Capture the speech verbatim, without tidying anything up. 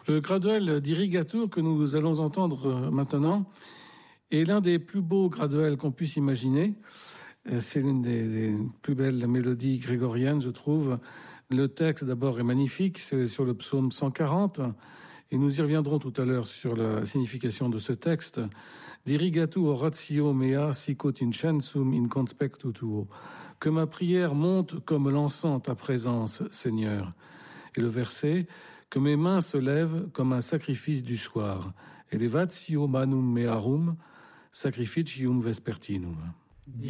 Le graduel d'Irrigatur que nous allons entendre maintenant est l'un des plus beaux graduels qu'on puisse imaginer. C'est l'une des, des plus belles mélodies grégoriennes, je trouve. Le texte, d'abord, est magnifique. C'est sur le psaume cent quarante. Et nous y reviendrons tout à l'heure sur la signification de ce texte. D'Irrigatur oratio mea sicut incensum in conspectu tuo. Que ma prière monte comme l'encens ta présence, Seigneur. Et le verset, que mes mains se lèvent comme un sacrifice du soir. Elevatio manum mearum, sacrificium vespertinum.